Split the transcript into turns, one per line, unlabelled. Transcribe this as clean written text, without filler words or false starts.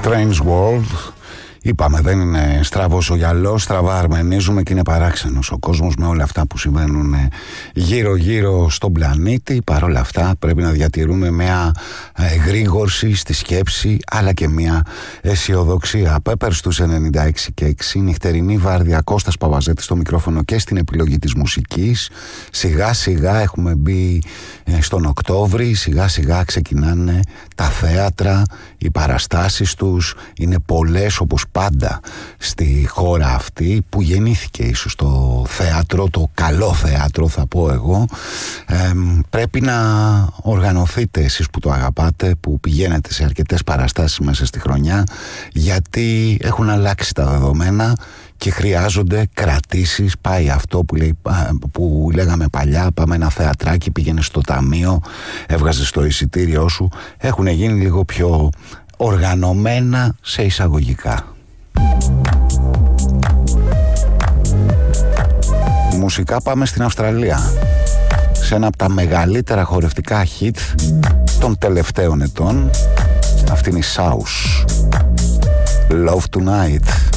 Strange World. Είπαμε, δεν είναι στραβός ο γυαλός, στραβά αρμενίζουμε και είναι παράξενος ο κόσμος με όλα αυτά που συμβαίνουν γύρω-γύρω στον πλανήτη. Παρ' όλα αυτά πρέπει να διατηρούμε μια εγρήγορση στη σκέψη, αλλά και μια αισιοδοξία. Πέπερ στους 96 και 6, νυχτερινή βάρδια, Κώστας Παπαζέτης στο μικρόφωνο και στην επιλογή της μουσικής. Σιγά σιγά έχουμε μπει στον Οκτώβρη, σιγά σιγά ξεκινάνε τα θέατρα, οι παραστάσεις τους είναι πολλές όπως πάντα στη χώρα αυτή που γεννήθηκε ίσως το θέατρο, το καλό θέατρο θα πω εγώ. Πρέπει να οργανωθείτε εσείς που το αγαπάτε, που πηγαίνετε σε αρκετές παραστάσεις μέσα στη χρονιά, γιατί έχουν αλλάξει τα δεδομένα και χρειάζονται κρατήσεις. Πάει αυτό που λέγαμε παλιά, πάμε ένα θεατράκι, πήγαινε στο ταμείο, έβγαζες το εισιτήριό σου. Έχουν γίνει λίγο πιο οργανωμένα σε εισαγωγικά. Μουσικά πάμε στην Αυστραλία, σε ένα από τα μεγαλύτερα χορευτικά hit των τελευταίων ετών. Αυτή είναι η South, Love Tonight.